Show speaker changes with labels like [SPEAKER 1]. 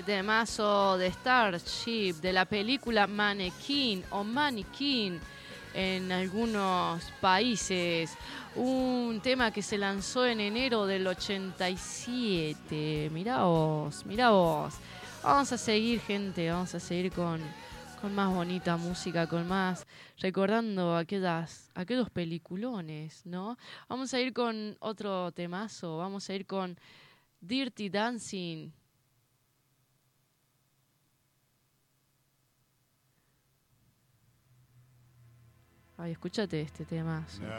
[SPEAKER 1] temazo de Starship, de la película Mannequin o Mannequin en algunos países. Un tema que se lanzó en enero del 87. Mirá vos, mirá vos. Vamos a seguir, gente, vamos a seguir con más bonita música, con más, recordando aquellos peliculones, ¿no? Vamos a ir con otro temazo, vamos a ir con Dirty Dancing. Ay, escúchate este temazo.